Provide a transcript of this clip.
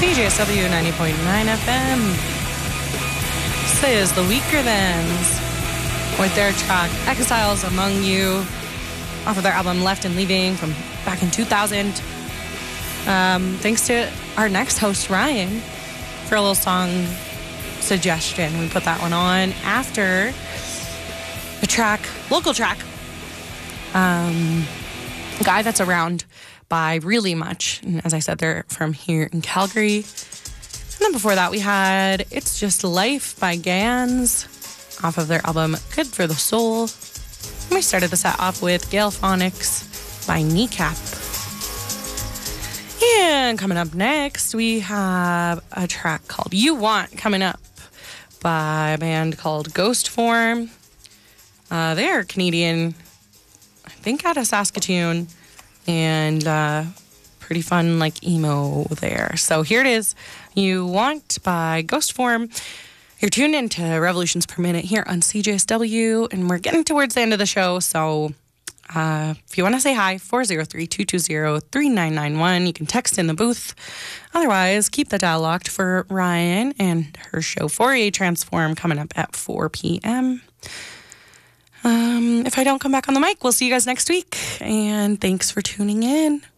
CJSW 90.9 FM. This is the Weaker Thans with their track Exiles Among You off of their album Left and Leaving from back in 2000. Thanks to our next host, Ryan, for a little song suggestion. We put that one on after the track, local track, guy that's around by Really Much. And as I said, they're from here in Calgary. And then before that, we had It's Just Life by Gans off of their album Good for the Soul. And we started the set off with Gale Phonics by Kneecap. And coming up next, we have a track called You Want coming up by a band called Ghost Form. They're Canadian, I think out of Saskatoon, and pretty fun, like emo there. So here it is, You Want by Ghost Form. You're tuned into Revolutions Per Minute here on CJSW, and we're getting towards the end of the show, so if you want to say hi, 403-220-3991. You can text in the booth. Otherwise, keep the dial locked for Ryan and her show Fourier Transform coming up at 4 p.m. If I don't come back on the mic, we'll see you guys next week. And thanks for tuning in.